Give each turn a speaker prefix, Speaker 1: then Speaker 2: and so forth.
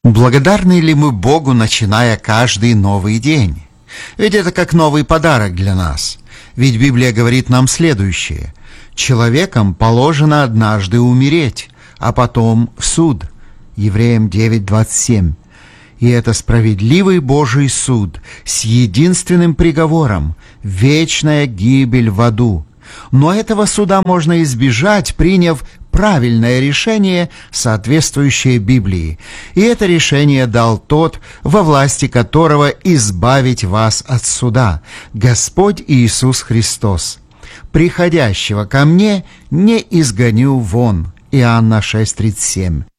Speaker 1: Благодарны ли мы Богу, начиная каждый новый день? Ведь это как новый подарок для нас. Ведь Библия говорит нам следующее: «Человекам положено однажды умереть, а потом суд». Евреям 9:27. И это справедливый Божий суд с единственным приговором — вечная гибель в аду. Но этого суда можно избежать, приняв правильное решение, соответствующее Библии. И это решение дал тот, во власти которого избавить вас от суда — Господь Иисус Христос. «Приходящего ко мне не изгоню вон». Иоанна 6:37.